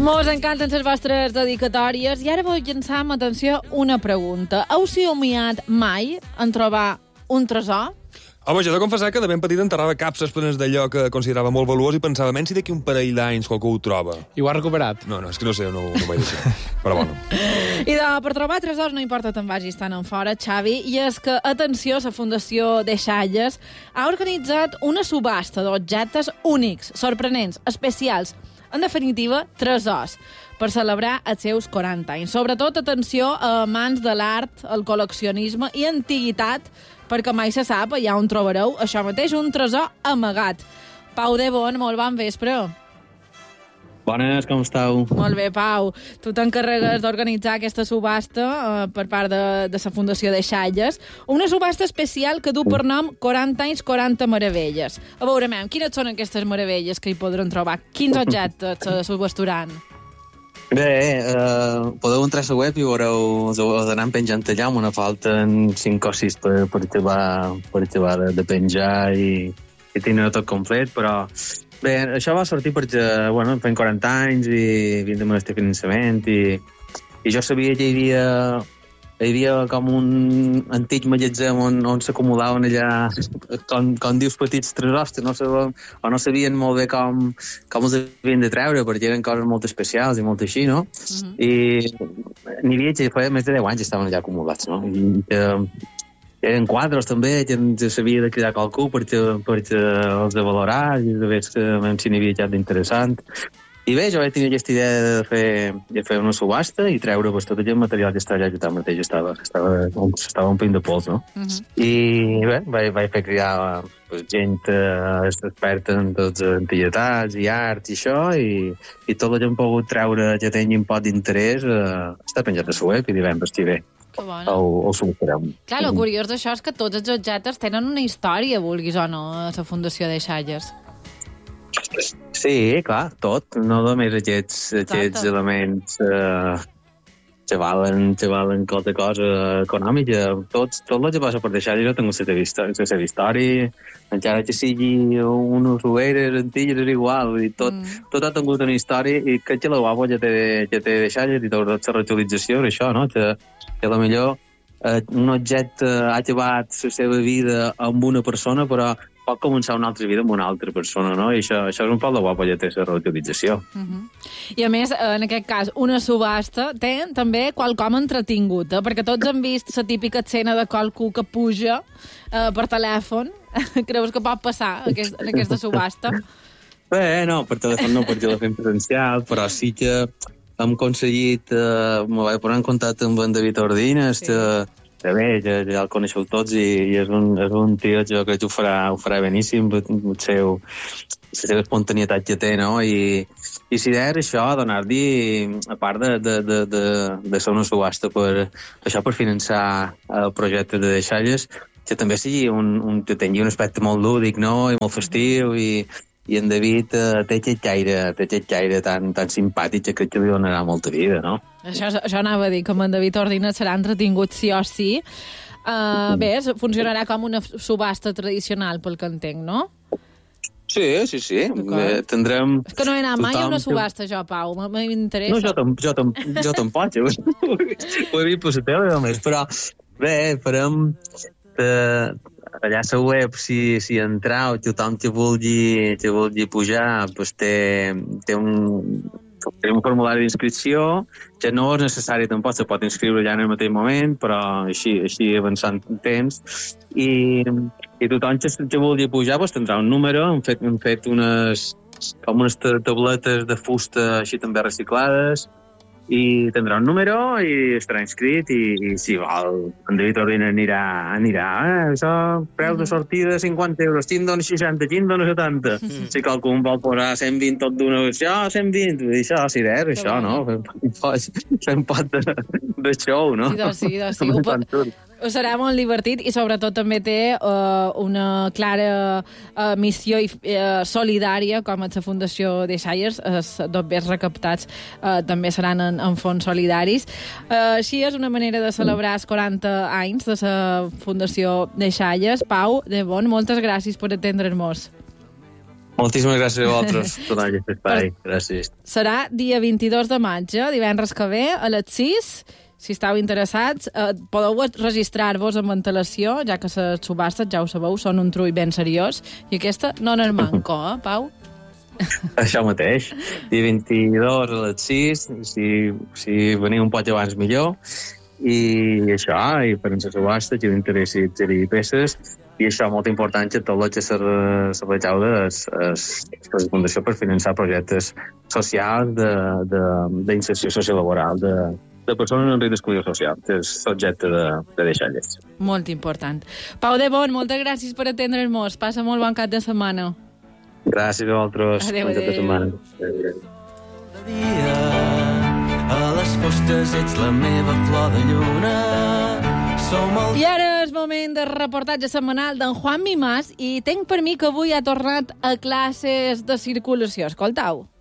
Mos encanten les vostres dedicatòries i ara vull llançar amb atenció una pregunta. Heu somiat mai en trobar un tresor? Home, jo he de confessar que de ben petit enterrava capses plenes d'allò que considerava molt valuós i pensava, menys si d'aquí un parell d'anys qualcú ho troba. I ho ha recuperat? No, és que no sé, no ho vaig deixar. Però bueno. I per trobar tresors no importa te'n vagis tan en fora, Xavi, i és que, atenció, la Fundació Deixalles ha organitzat una subhasta d'objectes únics, sorprenents, especials, en definitiva, tresors, per celebrar els seus 40 anys. Sobretot, atenció a amants de l'art, el col·leccionisme i antiguitat, perquè mai se sap, allà on trobareu això mateix, un tresor amagat. Pau de Bon, molt bon vespre. Bones, com esteu? Molt bé, Pau. Tu t'encarregues d'organitzar aquesta subhasta per part de la Fundació Deixalles. Una subhasta especial que du per nom 40 anys, 40 meravelles. A veure, quines són aquestes meravelles que hi podran trobar? Quins objectes se subastaran? Bé, podeu entrar a la web i veureu, us anem penjant allà, me falten 5 o 6 per acabar de penjar i tenir tot complet, però bé, això va sortir perquè, bueno, fent 40 anys i havien de aquest finançament i jo sabia que hi havia com un antic magatzem on s'acumulaven allà, com dius, petits tresors, no sabien molt bé com els havien de treure, perquè eren coses molt especials i molt així, no? I n'hi havia que feia més de 10 anys estaven allà acumulats, no? I eren quadres també, que s'havia de cridar qualcú perquè els de valorar i de veure si n'hi havia cap d'interessant. I bé, jo vaig tenir aquesta idea de fer una subhasta i treure tot aquest material que estava allà, que mateix estava omplint de pols, no? I bé, vaig fer cridar gent experta en tots antiguitats i arts i això, i tot el que hem pogut treure que tingui un pot d'interès està penjat a la web i divendres que ve. Que bona. O subhastarem. Clar, el curiós d'això és que tots els objectes tenen una història, vulguis o no, a la Fundació Deixalles. Sí, clar, tot. No només aquests elements que valen qualque cosa econòmica. Tot el que passa per Deixalles jo tinc la seva història, encara que sigui unes roeres antigues és igual. Tot ha tingut una història i crec que la guapa que té Deixalles i tota la reutilització és això, no? Que a millor un objecte ha acabat la seva vida amb una persona, però pot començar una altra vida amb una altra persona, no? I això és un poc de guapa ja té la reutilització. I a més, en aquest cas, una subhasta té també qualcom entretingut, perquè tots han vist la típica escena de qualcú que puja per telèfon. Creus que pot passar en aquesta subhasta? Bé, no, per telèfon no, per telèfon presencial, però sí que hem aconseguit, me vaig posar en contacte amb en David Ordines, que bé, ja el coneixeu tots i és un tio, jo crec que ho farà beníssim, la seva espontanietat que té, no? I si és això, donar-li, a part de ser una subhasta per finançar el projecte de Deixalles, que també sigui que tingui un aspecte molt lúdic, no? I molt festiu, i en David té aquest caire tan simpàtic que crec que li donarà molta vida, no? Això anava a dir, que amb en David Ordines serà entretingut sí o sí. Bé, funcionarà com una subhasta tradicional, pel que entenc, no? Sí. Tindrem... És que no he anat mai a una subhasta, jo, Pau, m'interessa. No, jo tampoc, ho he vist per la tele només, però bé, farem... allà a la web, si entrau, tothom que vulgui pujar, doncs té un formulari d'inscripció, que no és necessari tampoc, se pot inscriure ja en el mateix moment, però així avançant temps, i tothom que vulgui pujar doncs tindrà un número, hem fet unes tabletes de fusta així també reciclades, i tindrà un número i estarà inscrit i si vol en David Ordina anirà això, preu de sortida 50 euros, quin dona 60, quin dona 70 si qualcú vol posar 120 tot d'una això, 120, això, si és això, no? Fem pot de show, no? Sí. Ho serà molt divertit i sobretot també té una clara missió solidària, com a la Fundació Deixalles. Els dobbers recaptats també seran en fons solidaris. Així és una manera de celebrar els 40 anys de la Fundació Deixalles. Pau de Bon, moltes gràcies per atendre'ns. Moltíssimes gràcies a vosaltres per donar aquest espai. Gràcies. Serà dia 22 de maig, divendres que ve, a les 6. Si esteu interessats, podeu registrar-vos amb antelació, ja que les subhastes, ja ho sabeu, són un trull ben seriós. I aquesta no n'és manco, Pau? Això mateix. Dia 22 a les 6, si veniu un poc abans millor. I això, i per la subhasta, qui t'interessi adquirir peces, i això molt important, que tot el que se recauda és la Fundació per finançar projectes socials d'inserció sociolaboral de persones en risc d'exclusió social, que és l'objecte de deixalles. Molt important. Pau de Bon, moltes gràcies per atendre'ns. Passa molt bon cap de setmana. Gràcies a vosaltres. Adéu, adéu. A les fosques ets la meva flor de lluna. I ara és moment de reportatge setmanal d'en Juan Mimàs i tenc per mi que avui ha tornat a classes de circulació. Escoltau.